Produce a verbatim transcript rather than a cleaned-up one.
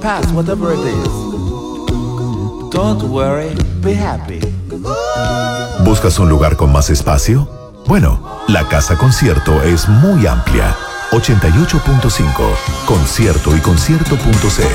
Pass whatever it is. Don't worry, be happy. ¿Buscas un lugar con más espacio? Bueno, la casa concierto es muy amplia. ochenta y ocho punto cinco. Concierto y concierto punto c l.